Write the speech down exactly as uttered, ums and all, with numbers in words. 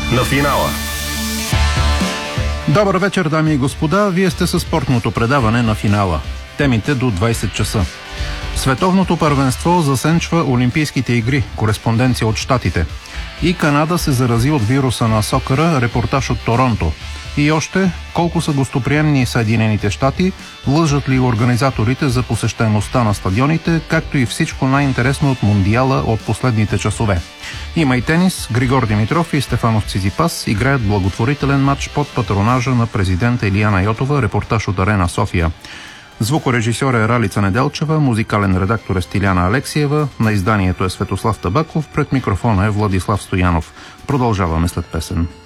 на финала. Добър вечер, дами и господа. Вие сте със спортното предаване на финала. Темите до двайсет часа. Световното първенство засенчва Олимпийските игри. Кореспонденция от Щатите. И Канада се зарази от вируса на сокъра. Репортаж от Торонто. И още, колко са гостоприемни Съединените щати, лъжат ли организаторите за посещаемостта на стадионите, както и всичко най-интересно от Мондиала от последните часове. Има и тенис. Григор Димитров и Стефанов Циципас играят благотворителен матч под патронажа на президента Илияна Йотова. Репортаж от Арена София. Звукорежисьор е Ралица Неделчева, музикален редактор е Стиляна Алексиева, на изданието е Светослав Табаков, пред микрофона е Владислав Стоянов. Продължаваме след песен.